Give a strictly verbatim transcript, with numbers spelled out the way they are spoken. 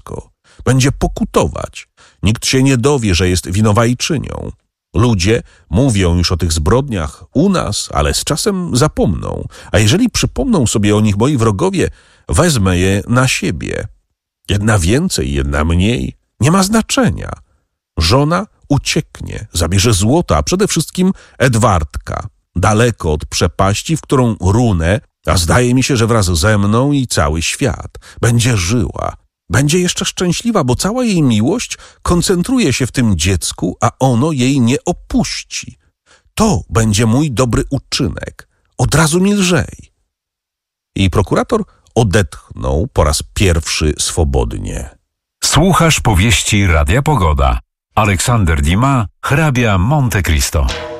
wszystko. Będzie pokutować. Nikt się nie dowie, że jest winowajczynią. Ludzie mówią już o tych zbrodniach u nas, ale z czasem zapomną. A jeżeli przypomną sobie o nich moi wrogowie, wezmę je na siebie. Jedna więcej, jedna mniej. Nie ma znaczenia. Żona ucieknie, zabierze złoto, a przede wszystkim Edwardka. Daleko od przepaści, w którą runę, a zdaje mi się, że wraz ze mną i cały świat. Będzie żyła. Będzie jeszcze szczęśliwa, bo cała jej miłość koncentruje się w tym dziecku, a ono jej nie opuści. To będzie mój dobry uczynek. Od razu mi lżej. I prokurator odetchnął po raz pierwszy swobodnie. Słuchasz powieści Radia Pogoda. Aleksander Dima, hrabia Monte Cristo.